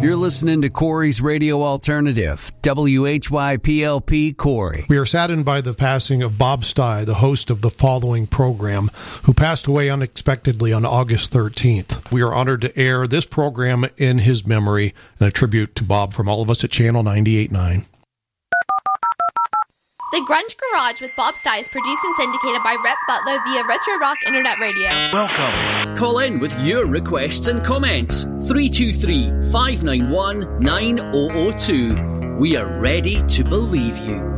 You're listening to Corey's Radio Alternative, WHYPLP Corey. We are saddened by the passing of Bob Stye, the host of the following program, who passed away unexpectedly on August 13th. We are honored to air this program in his memory and a tribute to Bob from all of us at Channel 98.9. The Grunge Garage with Bob Stye is produced and syndicated by Rhett Butler via Retro Rock Internet Radio. Welcome. Call in with your requests and comments. 323-591-9002. We are ready to believe you.